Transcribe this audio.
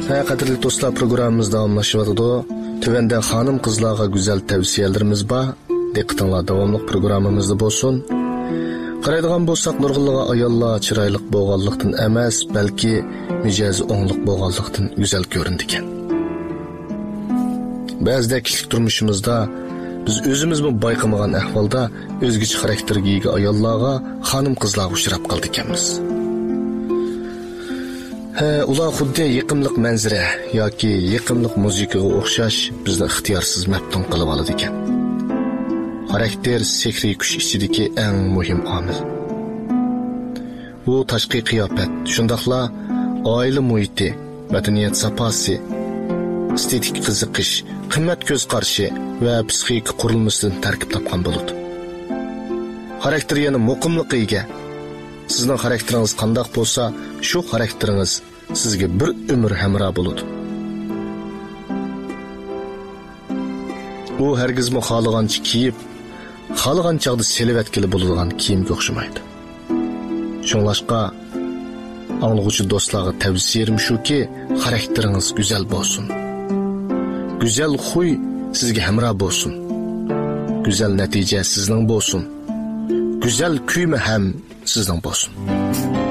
Qadrli do'stlar, programmamiz davomlashyapti. Tövende hanım qizlarga güzel tavsiyalarimiz bor. Diqqatinglar davomli programmamizda bo'lsin. Qaraydigan bo'lsak, nurg'unliga ayollar chiroyli bo'lganlikdan emas, balki mijozi o'ngliq bo'lganlikdan go'zal ko'rindi ekan. Ba'zida kishilik turmushimizda biz o'zimizmi bayqamagan ahvolda o'zgacha xarakterga ega ayollarga, hanım qizlarga uchrab qoldik ekanmiz. Ular xuddi yiqimliq manzara yoki yiqimliq muzikaga o'xshash bizni ixtiyorsiz maftun qilib oladi ekan. Xarakter sehriy kuch ichidagi eng muhim omil. Bu tashqi qiyofat, shundaqla oila muhiti, madaniyat saposi, estetik qiziqish, qimmat ko'z qarashi va psixik qurilmasidan tarkib topgan bo'ladi. Xarakter yana muqimliqqa ega. Sizning xarakteringiz qandoq bo'lsa, shu xarakteringiz sizga bir umr hamroh bo'ladi. U hargizmi xohlagancha kiyib, xohlagan chog'da selvatkili bo'ladigan kiyimga o'xshamaydi. Shunlashqa anglag'uvchi do'stlarga tavsiyam shuki, xarakteringiz go'zal bo'lsin. Go'zal xuy sizga hamroh bo'lsin. Go'zal natija sizning bo'lsin. Güzel kuyme hem sizden olsun.